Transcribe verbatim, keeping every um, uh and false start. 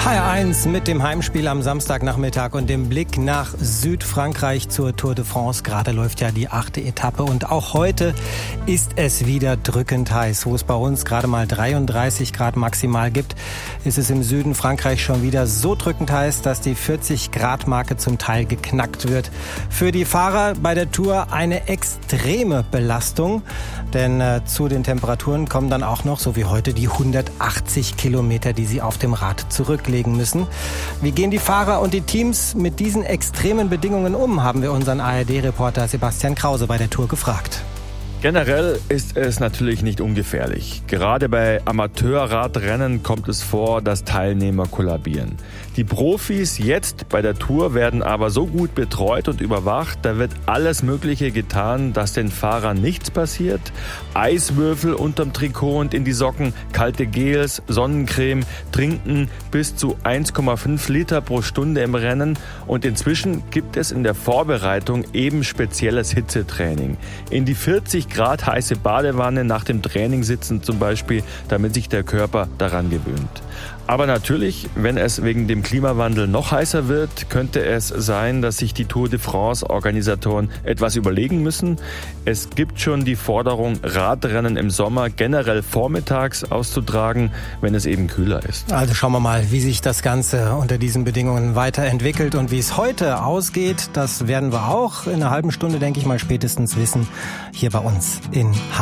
H R eins mit dem Heimspiel am Samstagnachmittag und dem Blick nach Südfrankreich zur Tour de France. Gerade läuft ja die achte Etappe und auch heute ist es wieder drückend heiß. Wo es bei uns gerade mal dreiunddreißig Grad maximal gibt, ist es im Süden Frankreichs schon wieder so drückend heiß, dass die vierzig Grad Marke zum Teil geknackt wird. Für die Fahrer bei der Tour eine extreme Belastung, denn äh, zu den Temperaturen kommen dann auch noch, so wie heute, die hundertachtzig Kilometer, die sie auf dem Rad zurücklegen müssen. Wie gehen die Fahrer und die Teams mit diesen extremen Bedingungen um, haben wir unseren A R D-Reporter Sebastian Krause bei der Tour gefragt. Generell ist es natürlich nicht ungefährlich. Gerade bei Amateurradrennen kommt es vor, dass Teilnehmer kollabieren. Die Profis jetzt bei der Tour werden aber so gut betreut und überwacht, da wird alles Mögliche getan, dass den Fahrern nichts passiert. Eiswürfel unterm Trikot und in die Socken, kalte Gels, Sonnencreme, Trinken bis zu eins Komma fünf Liter pro Stunde im Rennen. Und inzwischen gibt es in der Vorbereitung eben spezielles Hitzetraining. In die vierzig Grad heiße Badewanne nach dem Training sitzen zum Beispiel, damit sich der Körper daran gewöhnt. Aber natürlich, wenn es wegen dem Klimawandel noch heißer wird, könnte es sein, dass sich die Tour de France-Organisatoren etwas überlegen müssen. Es gibt schon die Forderung, Radrennen im Sommer generell vormittags auszutragen, wenn es eben kühler ist. Also schauen wir mal, wie sich das Ganze unter diesen Bedingungen weiterentwickelt und wie es heute ausgeht. Das werden wir auch in einer halben Stunde, denke ich mal, spätestens wissen, hier bei uns in H